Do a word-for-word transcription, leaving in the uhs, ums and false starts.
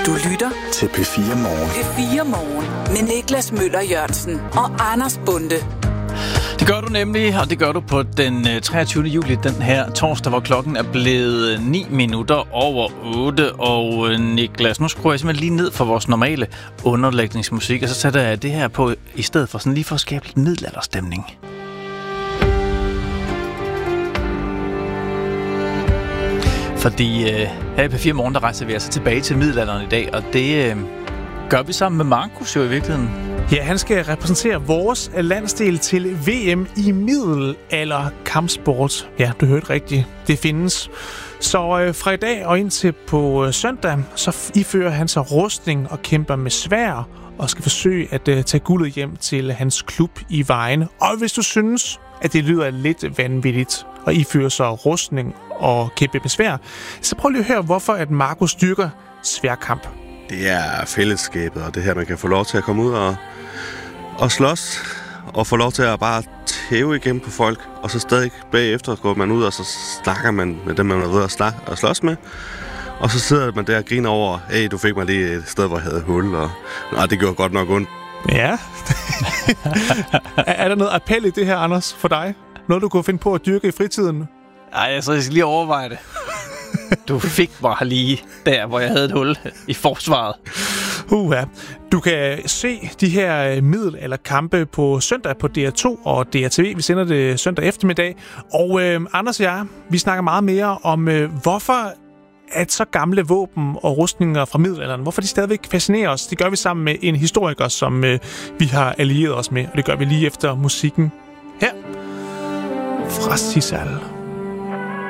Du lytter til P fire Morgen. P fire Morgen med Niklas Møller Jørgensen og Anders Bonde. Det gør du nemlig, og det gør du på den treogtyvende juli, den her torsdag, hvor klokken er blevet ni minutter over otte. Og Niklas, nu skruer jeg simpelthen lige ned for vores normale underlægningsmusik, og så sætter jeg det her på i stedet for sådan lige for at skabe lidt middelalderstemning. Fordi øh, her i P fire Morgen, der rejser vi altså tilbage til middelalderen i dag, og det øh, gør vi sammen med Markus jo i virkeligheden. Ja, han skal repræsentere vores landsdel til V M i middelalder kampsport. Ja, du hørte rigtigt. Det findes. Så øh, fra i dag og indtil på øh, søndag, så ifører han sig rustning og kæmper med sværd og skal forsøge at øh, tage guldet hjem til hans klub i Vejen. Og hvis du synes, at det lyder lidt vanvittigt at iføre sig rustning og kæmpe med sværd, så prøv lige at høre, hvorfor at Markus styrker sværkamp. Det er fællesskabet, og det her, man kan få lov til at komme ud og, og slås, og få lov til at bare tæve igennem på folk, og så stadig bagefter går man ud, og så snakker man med dem, man er ude at, og slås med. Og så sidder man der og griner over, hey, du fik mig lige et sted, hvor jeg havde hul, og nej, det gjorde godt nok ondt. Ja. Er der noget appel i det her, Anders, for dig? Noget, du kunne finde på at dyrke i fritiden? Ej, så jeg skal lige overveje det. Du fik mig lige der, hvor jeg havde et hul i forsvaret. Uha. Du kan se de her middelalderkampe på søndag på D R to og D R T V. Vi sender det søndag eftermiddag. Og øh, Anders og jeg, vi snakker meget mere om, øh, hvorfor at så gamle våben og rustninger fra middelalderen, hvorfor de stadigvæk fascinerer os. Det gør vi sammen med en historiker, som øh, vi har allieret os med. Og det gør vi lige efter musikken her fra Sissal.